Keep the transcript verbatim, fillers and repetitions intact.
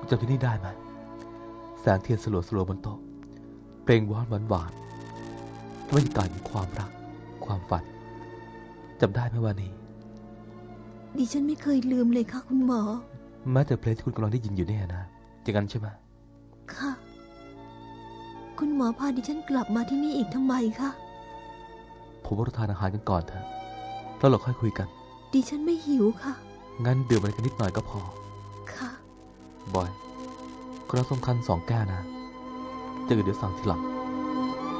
คุณจำที่นี่ได้ไหมแสงเทียนสลัวสลัวบนโต๊ะเพลงหวานหวานหวานบรรยากาศของความรักความฝันจำได้ไหมวานีดิฉันไม่เคยลืมเลยค่ะคุณหมอแม้แต่เพลงที่คุณกำลังได้ยินอยู่เนี่ยนะอย่างนั้นใช่ไหมค่ะคุณหมอพาดิฉันกลับมาที่นี่อีกทำไมคะผมว่าเราทานอาหารกันก่อนเถอะแล้วเราค่อยคุยกันดิฉันไม่หิวค่ะงั้นดื่มอะไรกันนิดหน่อยก็พอค่ะบอยกระสำคัญสองแก้วนะจะอื่นเดี๋ยวสั่งทีหลัง